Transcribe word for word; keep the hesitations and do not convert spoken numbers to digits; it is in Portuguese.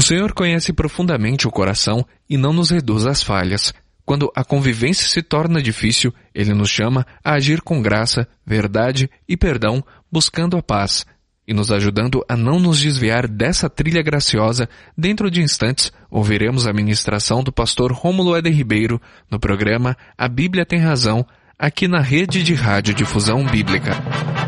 O Senhor conhece profundamente o coração e não nos reduz às falhas. Quando a convivência se torna difícil, Ele nos chama a agir com graça, verdade e perdão, buscando a paz, e nos ajudando a não nos desviar dessa trilha graciosa. Dentro de instantes, ouviremos a ministração do pastor Rômulo Eder Ribeiro no programa A Bíblia Tem Razão, aqui na Rede de Rádio Difusão Bíblica.